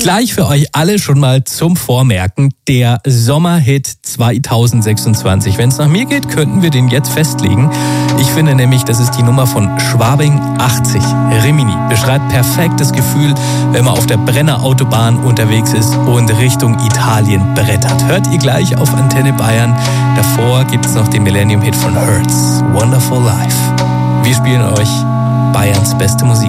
Gleich für euch alle schon mal zum Vormerken, der Sommerhit 2026. Wenn es nach mir geht, könnten wir den jetzt festlegen. Ich finde nämlich, das ist die Nummer von Schwabing 80. Rimini beschreibt perfekt das Gefühl, wenn man auf der Brenner Autobahn unterwegs ist und Richtung Italien brettert. Hört ihr gleich auf Antenne Bayern. Davor gibt es noch den Millennium-Hit von Hertz, Wonderful Life. Wir spielen euch Bayerns beste Musik.